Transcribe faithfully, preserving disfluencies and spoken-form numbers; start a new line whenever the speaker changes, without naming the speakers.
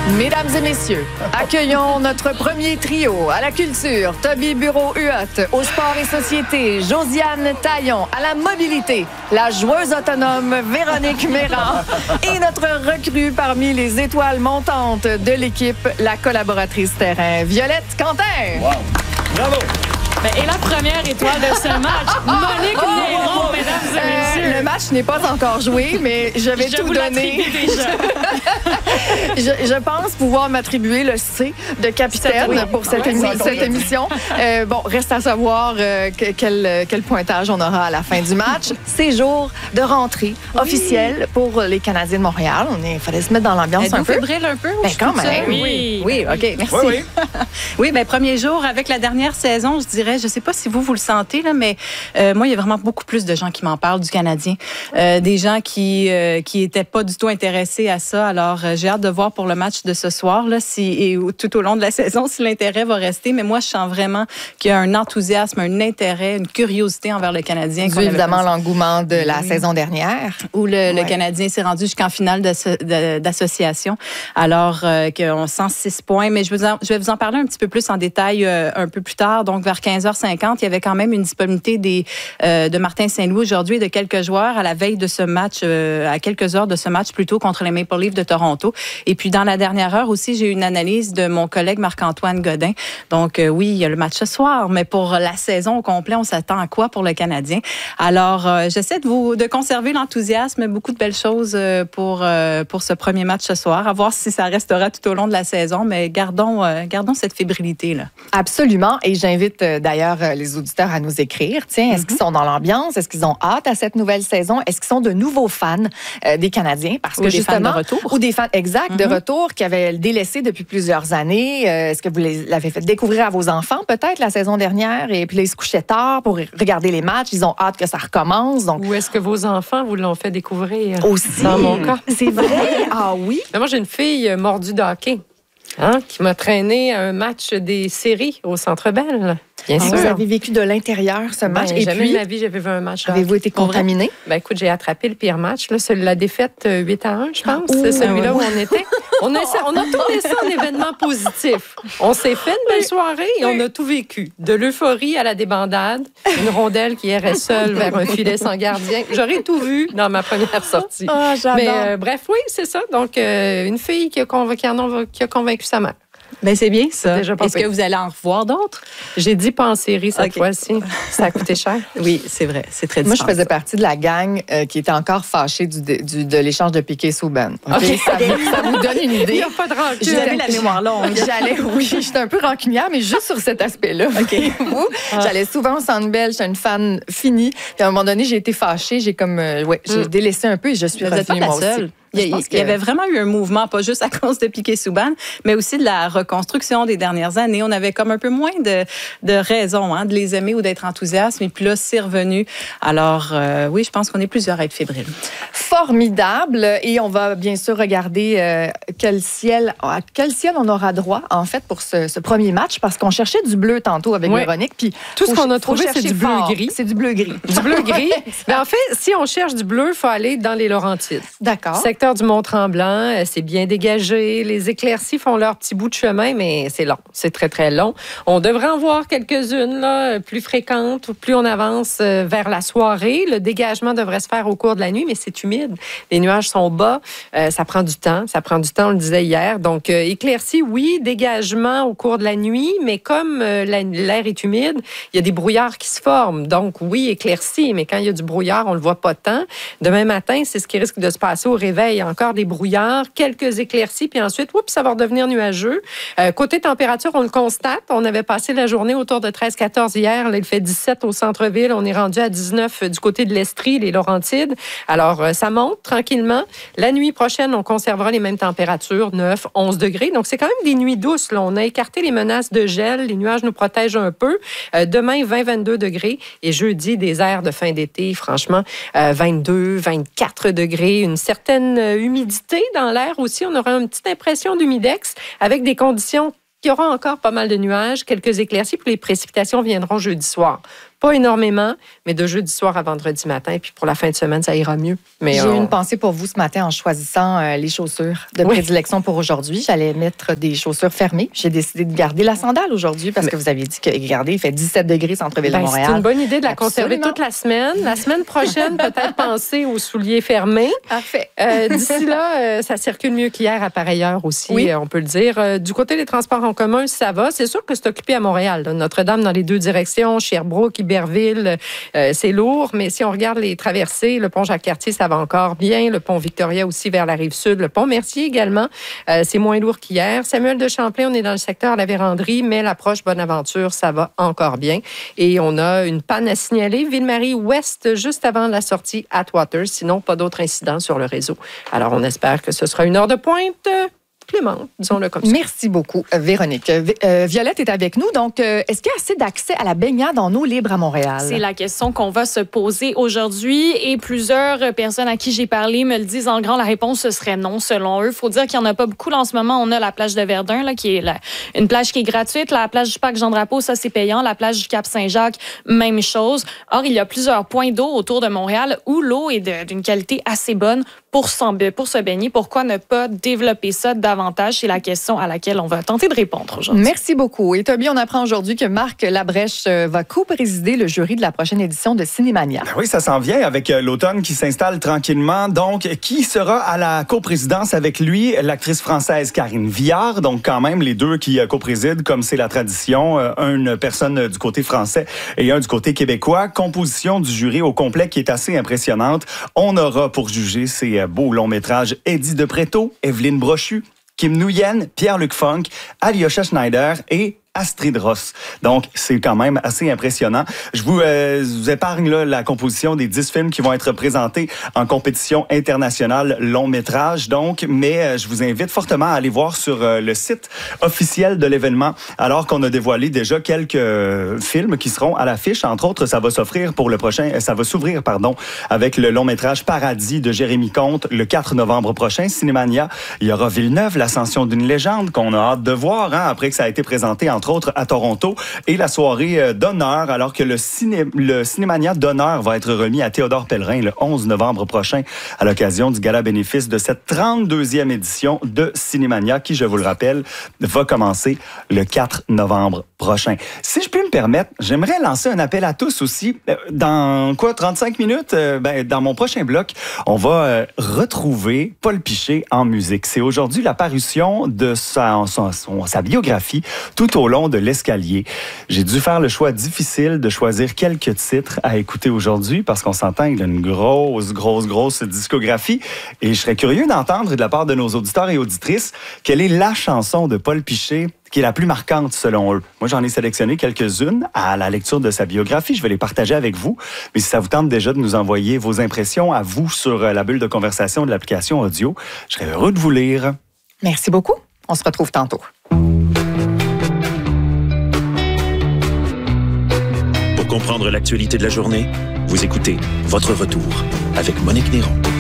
Mesdames et messieurs, accueillons notre premier trio à la culture, Toby Bureau-Huot, au sport et société, Josiane Taillon, à la mobilité, la joueuse autonome Véronique Méran et notre recrue parmi les étoiles montantes de l'équipe, la collaboratrice terrain, Violette Quentin.
Wow. Bravo!
Ben, et la première étoile de ce match, Monique oh, Néron, oh, oh. mesdames et messieurs.
Euh, le match n'est pas encore joué, mais je vais
je
tout
vous
donner.
déjà.
je, je pense pouvoir m'attribuer le C de capitaine oui. pour cette,
ouais,
émi- cette émission. Euh, bon, reste à savoir euh, que, quel, quel pointage on aura à la fin du match. C'est jour de rentrée oui. officielle pour les Canadiens de Montréal. Il fallait se mettre dans l'ambiance
Êtes-vous
un peu.
fébrile un peu?
Ben, quand même.
Oui.
oui, OK, merci.
Oui, oui.
oui, bien, premier jour avec la dernière saison, je dirais, je ne sais pas si vous, vous le sentez, là, mais euh, moi, il y a vraiment beaucoup plus de gens qui m'en parlent du Canadien. Euh, des gens qui euh, qui étaient pas du tout intéressés à ça. Alors, euh, j'ai hâte de voir pour le match de ce soir, là, si, et tout au long de la saison, si l'intérêt va rester. Mais moi, je sens vraiment qu'il y a un enthousiasme, un intérêt, une curiosité envers le Canadien.
Vu évidemment l'engouement de la oui. saison dernière.
Où le, ouais. le Canadien s'est rendu jusqu'en finale de, d'association. Alors, euh, qu'on sent six points. Mais je, vous en, je vais vous en parler un petit peu plus en détail euh, un peu plus tard. Donc, vers quinze heures cinquante, il y avait quand même une disponibilité des, euh, de Martin Saint-Louis aujourd'hui et de quelques joueurs à la veille de ce match, euh, à quelques heures de ce match plutôt contre les Maple Leafs de Toronto. Et puis, dans la dernière heure aussi, j'ai eu une analyse de mon collègue Marc-Antoine Godin. Donc, euh, oui, il y a le match ce soir, mais pour la saison au complet, on s'attend à quoi pour le Canadien? Alors, euh, j'essaie de vous de conserver l'enthousiasme, beaucoup de belles choses euh, pour, euh, pour ce premier match ce soir, à voir si ça restera tout au long de la saison, mais gardons, euh, gardons cette fébrilité-là.
Absolument, et j'invite euh, d'ailleurs euh, les auditeurs à nous écrire. Tiens, est-ce mm-hmm. qu'ils sont dans l'ambiance? Est-ce qu'ils ont hâte à cette nouvelle saison? Est-ce qu'ils sont de nouveaux fans euh, des Canadiens? Parce
ou
que
des
justement,
fans de retour.
Ou des fans, exact, mm-hmm. de retour, qui avaient délaissé depuis plusieurs années. Euh, est-ce que vous les, l'avez fait découvrir à vos enfants, peut-être, la saison dernière? Et puis là, ils se couchaient tard pour regarder les matchs. Ils ont hâte que ça recommence. Donc...
Ou est-ce que vos enfants vous l'ont fait découvrir?
Aussi.
Dans mon cas.
C'est vrai? Ah oui?
Mais moi, j'ai une fille mordue de hockey. Hein, qui m'a traîné à un match des séries au Centre Bell. Bien
ah,
sûr.
Vous avez vécu de l'intérieur ce match.
Ben,
et
jamais
puis,
de ma vie, j'avais vu un match.
Avez-vous été contaminé?
Ben, écoute, j'ai attrapé le pire match. Là, c'est la défaite huit à un, je pense.
Ouh,
c'est celui-là
ouais.
où on était. On a, on a tourné ça en événement positif. On s'est fait une belle soirée et on a tout vécu. De l'euphorie à la débandade. Une rondelle qui errait seule vers un filet sans gardien. J'aurais tout vu dans ma première sortie.
Oh, j'adore.
Mais euh, bref, oui, c'est ça. Donc, euh, une fille qui a, convaincu, qui a convaincu sa mère.
Ben c'est bien ça.
Déjà
Est-ce que vous allez en revoir d'autres?
J'ai dit pas en série cette okay. fois-ci. Ça a coûté cher.
Oui, c'est vrai. C'est très
Moi,
différent.
je faisais partie de la gang euh, qui était encore fâchée du, du, de l'échange de Piquet-Souban. Okay? Okay. Ça, vous, ça vous donne une idée.
Il n'y a pas de rancune.
Vous avez la mémoire longue.
J'allais, oui, j'étais un peu rancunière, mais juste sur cet aspect-là. Okay. Vous, ah. J'allais souvent au Centre Bell. J'étais une fan finie. Puis à un moment donné, j'ai été fâchée. J'ai comme, euh, ouais, j'ai mm. délaissé un peu et je suis revenue moi
seule.
aussi.
Il y, il y avait vraiment eu un mouvement, pas juste à cause de Piquet-Souban, mais aussi de la reconstruction des dernières années. On avait comme un peu moins de, de raisons hein, de les aimer ou d'être enthousiastes, et puis là, c'est revenu. Alors, euh, oui, je pense qu'on est plusieurs à être fébriles.
Formidable. Et on va bien sûr regarder euh, quel ciel, à quel ciel on aura droit, en fait, pour ce, ce premier match, parce qu'on cherchait du bleu tantôt avec
oui.
Véronique. Puis
tout ce qu'on a trouvé, c'est du bleu-gris.
C'est du bleu-gris.
Du bleu-gris. Mais en fait, si on cherche du bleu, il faut aller dans les Laurentides.
D'accord.
Secteur du Mont-Tremblant, c'est bien dégagé. Les éclaircies font leur petit bout de chemin, mais c'est long. C'est très, très long. On devrait en voir quelques-unes, là, plus fréquentes, plus on avance vers la soirée. Le dégagement devrait se faire au cours de la nuit, mais c'est humide. Les nuages sont bas. Euh, ça prend du temps. Ça prend du temps, on le disait hier. Donc, euh, éclaircies, oui. Dégagement au cours de la nuit, mais comme euh, la, l'air est humide, il y a des brouillards qui se forment. Donc, oui, éclaircies, mais quand il y a du brouillard, on le voit pas tant. Demain matin, c'est ce qui risque de se passer au réveil. Encore des brouillards, quelques éclaircies, puis ensuite, oups, ça va redevenir nuageux. Euh, côté température, on le constate. On avait passé la journée autour de treize quatorze hier. Là, il fait dix-sept au centre-ville. On est rendu à dix-neuf du côté de l'Estrie, les Laurentides. Alors, euh, ça monte tranquillement. La nuit prochaine, on conservera les mêmes températures, neuf, onze degrés. Donc, c'est quand même des nuits douces. Là. On a écarté les menaces de gel. Les nuages nous protègent un peu. Euh, demain, vingt, vingt-deux degrés. Et jeudi, des airs de fin d'été, franchement, euh, vingt-deux, vingt-quatre degrés. Une certaine humidité dans l'air aussi. On aura une petite impression d'humidex avec des conditions. Il y aura encore pas mal de nuages, quelques éclaircies, puis les précipitations viendront jeudi soir. Pas énormément, mais de jeudi soir à vendredi matin. Puis pour la fin de semaine, ça ira mieux. Mais
J'ai
on...
eu une pensée pour vous ce matin en choisissant euh, les chaussures de
Oui.
prédilection pour aujourd'hui. J'allais mettre des chaussures fermées. J'ai décidé de garder la sandale aujourd'hui parce
Mais...
que vous aviez dit que, regardez, il fait dix-sept degrés centre-ville
ben,
de Montréal.
C'est une bonne idée de la
Absolument.
conserver toute la semaine. La semaine prochaine, peut-être penser aux souliers fermés.
Parfait.
Euh, d'ici là, euh, ça circule mieux qu'hier à pareille heure aussi,
Oui.
euh, on peut le dire. Euh, du côté des transports en commun, ça va. C'est sûr que c'est occupé à Montréal. là. Notre-Dame dans les deux directions, Sherbrooke, Iberville, euh, c'est lourd. Mais si on regarde les traversées, le pont Jacques-Cartier, ça va encore bien. Le pont Victoria aussi vers la Rive-Sud. Le pont Mercier également, euh, c'est moins lourd qu'hier. Samuel de Champlain, on est dans le secteur de la Vérandrie, mais l'approche Bonaventure, ça va encore bien. Et on a une panne à signaler. Ville-Marie-Ouest, juste avant la sortie Atwater. Sinon, pas d'autres incidents sur le réseau. Alors, on espère que ce sera une heure de pointe euh, clémente, disons-le comme ça.
Merci beaucoup, euh, Véronique. Euh, Vi- euh, Violette est avec nous. Donc, euh, est-ce qu'il y a assez d'accès à la baignade en eau libre à Montréal?
C'est la question qu'on va se poser aujourd'hui et plusieurs personnes à qui j'ai parlé me le disent en grand. La réponse, ce serait non, selon eux. Il faut dire qu'il n'y en a pas beaucoup. Là, en ce moment, on a la plage de Verdun, là, qui est la- une plage qui est gratuite. La plage du parc Jean-Drapeau, ça, c'est payant. La plage du Cap-Saint-Jacques, même chose. Or, il y a plusieurs points d'eau autour de Montréal où l'eau est de- d'une qualité assez bonne pour, s'en- pour se baigner. Pourquoi ne pas développer ça davantage? C'est la question à laquelle on va tenter de répondre aujourd'hui.
Merci beaucoup. Et Toby, on apprend aujourd'hui que Marc Labrèche euh, va co-présider le jury de la prochaine édition de Cinémania.
Ben oui, ça s'en vient avec euh, l'automne qui s'installe tranquillement. Donc, qui sera à la coprésidence avec lui? L'actrice française Karine Viard. Donc, quand même, les deux qui euh, coprésident, comme c'est la tradition, euh, une personne euh, du côté français et un du côté québécois. Composition du jury au complet qui est assez impressionnante. On aura pour juger ces euh, beaux longs métrages Eddie de Pretto, Evelyne Brochu, Kim Nguyen, Pierre-Luc Funk, Alyosha Schneider et Astrid Ross. Donc, c'est quand même assez impressionnant. Je vous, euh, vous épargne là, la composition des dix films qui vont être présentés en compétition internationale long métrage. Donc, mais euh, je vous invite fortement à aller voir sur euh, le site officiel de l'événement, alors qu'on a dévoilé déjà quelques euh, films qui seront à l'affiche. Entre autres, ça va s'offrir pour le prochain, ça va s'ouvrir, pardon, avec le long métrage Paradis de Jérémy Comte le quatre novembre prochain. Cinémania, il y aura Villeneuve, l'ascension d'une légende qu'on a hâte de voir, hein, après que ça a été présenté en entre autres à Toronto, et la soirée d'honneur, alors que le, ciné, le Cinémania d'honneur va être remis à Théodore Pellerin le onze novembre prochain à l'occasion du gala bénéfice de cette trente-deuxième édition de Cinémania qui, je vous le rappelle, va commencer le quatre novembre prochain. Si je peux me permettre, j'aimerais lancer un appel à tous aussi. Dans quoi, trente-cinq minutes, ben, dans mon prochain bloc, on va retrouver Paul Piché en musique. C'est aujourd'hui la parution de sa, sa, sa, sa biographie tout au long de l'escalier. J'ai dû faire le choix difficile de choisir quelques titres à écouter aujourd'hui parce qu'on s'entend, il a une grosse, grosse, grosse discographie et je serais curieux d'entendre de la part de nos auditeurs et auditrices quelle est la chanson de Paul Piché qui est la plus marquante selon eux. Moi, j'en ai sélectionné quelques-unes à la lecture de sa biographie. Je vais les partager avec vous. Mais si ça vous tente déjà de nous envoyer vos impressions à vous sur la bulle de conversation de l'application audio, je serais heureux de vous lire.
Merci beaucoup. On se retrouve tantôt.
Pour comprendre l'actualité de la journée, vous écoutez Votre Retour avec Monique Néron.